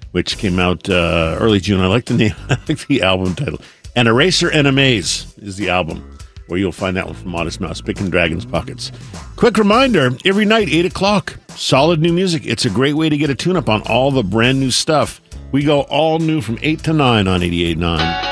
which came out early June. I like the name. I like the album title. And Eraser and Amaze is the album, where you'll find that one from Modest Mouse, Picking Dragon's Pockets. Quick reminder, every night, 8 o'clock, solid new music. It's a great way to get a tune-up on all the brand new stuff. We go all new from 8 to 9 on 88.9.